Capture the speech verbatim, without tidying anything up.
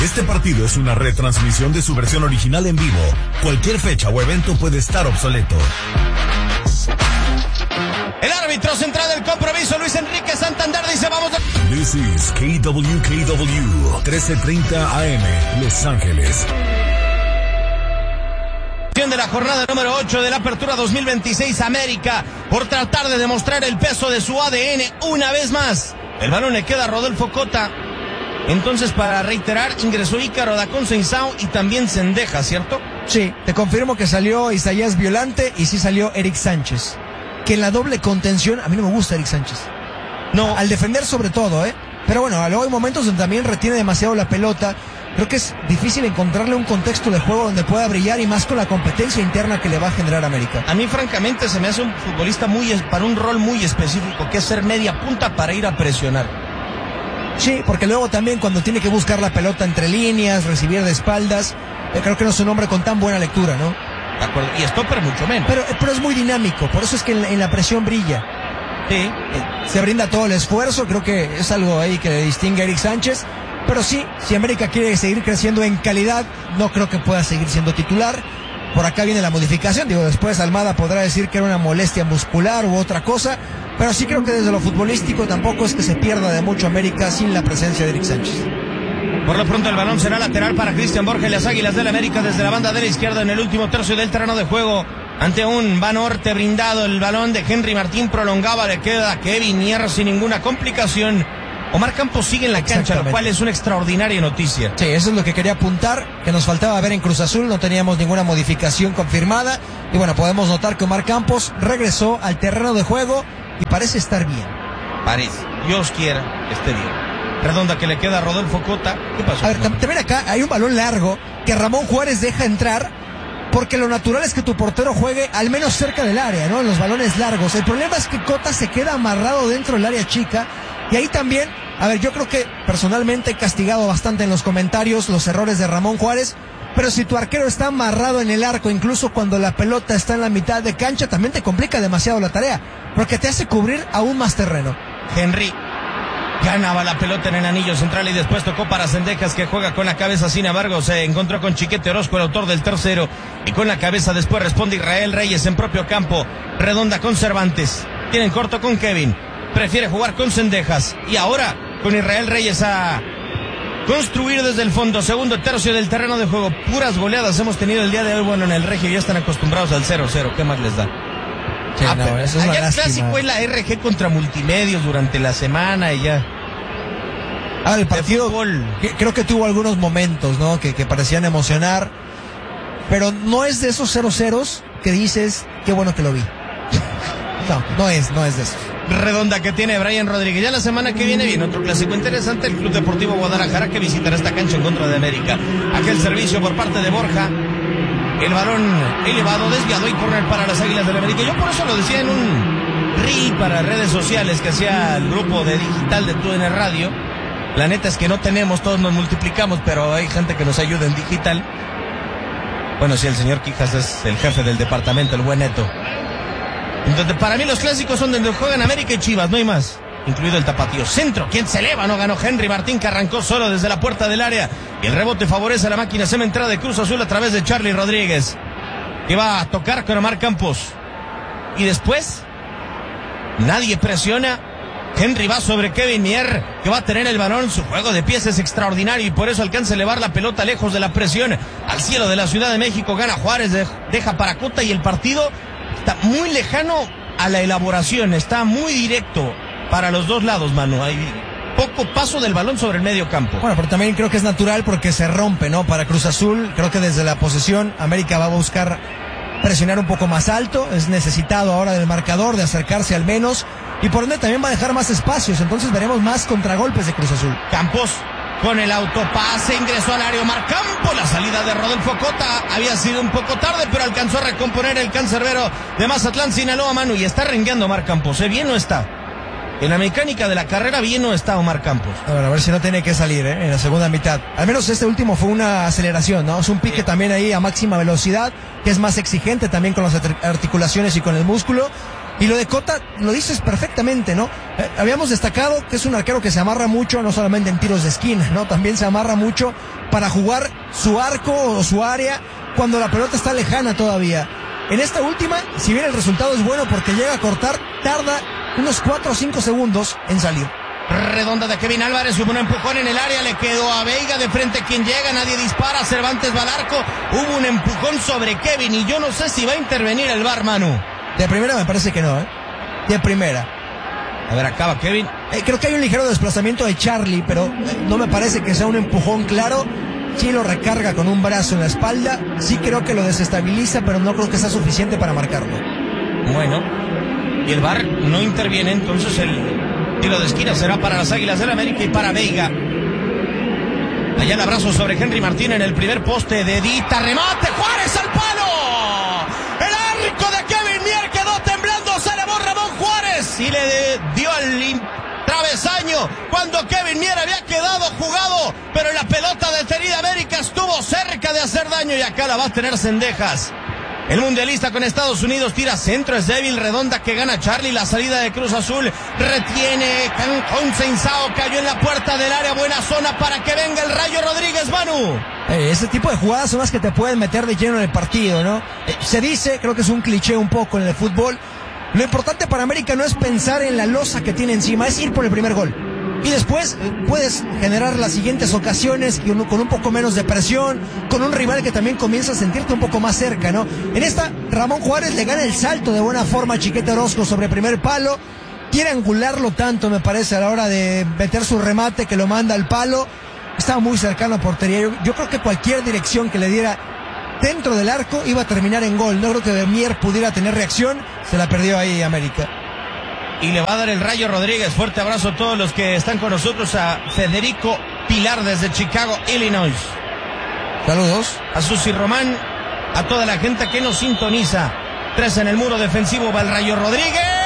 Este partido es una retransmisión de su versión original en vivo. Cualquier fecha o evento puede estar obsoleto. El árbitro central del compromiso, Luis Enrique Santander, dice vamos a... This is K W K W, trece treinta A M, Los Ángeles. De la jornada número ocho de la Apertura dos mil veintiséis, América, por tratar de demostrar el peso de su A D N una vez más. El balón le queda a Rodolfo Cota. Entonces, para reiterar, ingresó Ícaro Dacón Seinsao y también Cendejas, ¿cierto? Sí, te confirmo que salió Isaías Violante y sí salió Eric Sánchez. Que en la doble contención, a mí no me gusta Eric Sánchez. No. Al defender sobre todo, ¿eh? Pero bueno, luego hay momentos donde también retiene demasiado la pelota. Creo que es difícil encontrarle un contexto de juego donde pueda brillar y más con la competencia interna que le va a generar América. A mí francamente se me hace un futbolista muy para un rol muy específico, que es ser media punta para ir a presionar. Sí, porque luego también cuando tiene que buscar la pelota entre líneas, recibir de espaldas, eh, creo que no es un hombre con tan buena lectura, ¿no? De acuerdo, y stopper mucho menos. Pero, pero es muy dinámico, por eso es que en la, en la presión brilla. Sí. Eh, se brinda todo el esfuerzo, creo que es algo ahí que le distingue a Eric Sánchez. Pero sí, si América quiere seguir creciendo en calidad, no creo que pueda seguir siendo titular. Por acá viene la modificación, digo, después Almada podrá decir que era una molestia muscular u otra cosa, pero sí creo que desde lo futbolístico tampoco es que se pierda de mucho América sin la presencia de Eric Sánchez. Por lo pronto el balón será lateral para Cristian Borja y las Águilas del América desde la banda de la izquierda en el último tercio del terreno de juego. Ante un Banorte brindado, el balón de Henry Martín prolongaba, le queda a Kevin Mier sin ninguna complicación. Omar Campos sigue en la cancha, lo cual es una extraordinaria noticia. Sí, eso es lo que quería apuntar, que nos faltaba ver en Cruz Azul, no teníamos ninguna modificación confirmada. Y bueno, podemos notar que Omar Campos regresó al terreno de juego y parece estar bien. Parece, Dios quiera que esté bien. Redonda que le queda a Rodolfo Cota. ¿Qué pasó? A ver, también acá hay un balón largo que Ramón Juárez deja entrar, porque lo natural es que tu portero juegue al menos cerca del área, ¿no? En los balones largos. El problema es que Cota se queda amarrado dentro del área chica. Y ahí también, a ver, yo creo que personalmente he castigado bastante en los comentarios los errores de Ramón Juárez, pero si tu arquero está amarrado en el arco, incluso cuando la pelota está en la mitad de cancha, también te complica demasiado la tarea, porque te hace cubrir aún más terreno. Henry ganaba la pelota en el anillo central y después tocó para Cendejas, que juega con la cabeza. Sin embargo, se encontró con Chiquete Orozco, el autor del tercero, y con la cabeza después responde Israel Reyes en propio campo. Redonda con Cervantes, tienen corto con Kevin, prefiere jugar con Cendejas, y ahora con Israel Reyes a construir desde el fondo. Segundo tercio del terreno de juego, puras goleadas hemos tenido el día de hoy. Bueno, en el Regio ya están acostumbrados al cero cero, ¿qué más les da? Sí, ah, no, eso es allá el lástima. clásico es la R G contra Multimedios durante la semana y ya. Ah, el partido que, creo que tuvo algunos momentos, ¿no? Que, que parecían emocionar, pero no es de esos cero ceros que dices, qué bueno que lo vi. No, no es, no es de eso. Redonda que tiene Brian Rodríguez. Ya la semana que viene viene otro clásico interesante, el Club Deportivo Guadalajara, que visitará esta cancha en contra de América. Aquel servicio por parte de Borja, el balón elevado, desviado y córner para las Águilas del América. Yo por eso lo decía en un reel para redes sociales que hacía el grupo de digital de T U D N Radio. La neta es que no tenemos, todos nos multiplicamos, pero hay gente que nos ayuda en digital. Bueno, sí, el señor Quijas es el jefe del departamento, el buen Neto. Entonces, para mí los clásicos son donde juegan América y Chivas, no hay más. Incluido el tapatío. Centro, quien se eleva, no ganó Henry Martín, que arrancó solo desde la puerta del área. Y el rebote favorece a la máquina cementera de Cruz Azul a través de Charlie Rodríguez, que va a tocar con Omar Campos. Y después, nadie presiona. Henry va sobre Kevin Mier, que va a tener el balón. Su juego de pies es extraordinario y por eso alcanza a elevar la pelota lejos de la presión al cielo de la Ciudad de México. Gana Juárez, deja para Cota y el partido está muy lejano a la elaboración, está muy directo para los dos lados, Manu. Hay poco paso del balón sobre el medio campo. Bueno, pero también creo que es natural porque se rompe, ¿no? Para Cruz Azul, creo que desde la posesión América va a buscar presionar un poco más alto, es necesitado ahora del marcador, de acercarse al menos, y por ende también va a dejar más espacios, entonces veremos más contragolpes de Cruz Azul. Campos con el autopase, ingresó al área Omar Campos, la salida de Rodolfo Cota había sido un poco tarde, pero alcanzó a recomponer el cancerbero de Mazatlán, Sinaloa, Manu, y está rengueando Omar Campos, ¿eh? Bien no está. En la mecánica de la carrera bien no está Omar Campos. A ver, a ver si no tiene que salir, ¿eh? En la segunda mitad. Al menos este último fue una aceleración, ¿no? Es un pique sí. También ahí a máxima velocidad, que es más exigente también con las articulaciones y con el músculo. Y lo de Cota lo dices perfectamente, ¿no? Eh, habíamos destacado que es un arquero que se amarra mucho, no solamente en tiros de esquina, ¿no? También se amarra mucho para jugar su arco o su área cuando la pelota está lejana todavía. En esta última, si bien el resultado es bueno porque llega a cortar, tarda unos cuatro o cinco segundos en salir. Redonda de Kevin Álvarez, hubo un empujón en el área, le quedó a Veiga de frente quien llega, nadie dispara, Cervantes va al arco, hubo un empujón sobre Kevin y yo no sé si va a intervenir el V A R, Manu. De primera me parece que no, ¿eh? De primera. A ver, acaba Kevin. Eh, creo que hay un ligero desplazamiento de Charlie, pero eh, no me parece que sea un empujón claro. Sí lo recarga con un brazo en la espalda, sí creo que lo desestabiliza, pero no creo que sea suficiente para marcarlo. Bueno, y el V A R no interviene, entonces el tiro de esquina será para las Águilas del América y para Veiga. Allá el abrazo sobre Henry Martín en el primer poste de Dita, remate, Juárez al palo. El arco de Kevin Mier quedó temblando, se elevó Ramón Juárez y le dio al travesaño cuando Kevin Mier había quedado jugado, pero la pelota detenida América estuvo cerca de hacer daño y acá la va a tener Cendejas. El mundialista con Estados Unidos tira centro, es débil, redonda que gana Charlie, la salida de Cruz Azul, retiene Cancún Seinsao, cayó en la puerta del área, buena zona para que venga el Rayo Rodríguez, Manu. Eh, ese tipo de jugadas son las que te pueden meter de lleno en el partido, ¿no? Eh, se dice, creo que es un cliché un poco en el fútbol, lo importante para América no es pensar en la losa que tiene encima, es ir por el primer gol. Y después eh, puedes generar las siguientes ocasiones con, con un poco menos de presión, con un rival que también comienza a sentirte un poco más cerca, ¿no? En esta, Ramón Juárez le gana el salto de buena forma a Chiquete Orozco sobre primer palo, quiere angularlo tanto, me parece, a la hora de meter su remate que lo manda al palo, estaba muy cercano a portería. Yo, yo creo que cualquier dirección que le diera dentro del arco iba a terminar en gol. No creo que Mier pudiera tener reacción, se la perdió ahí América. Y le va a dar el Rayo Rodríguez. Fuerte abrazo a todos los que están con nosotros. A Federico Pilar desde Chicago, Illinois. Saludos. A Susi Román, a toda la gente que nos sintoniza. Tres en el muro defensivo va el Rayo Rodríguez.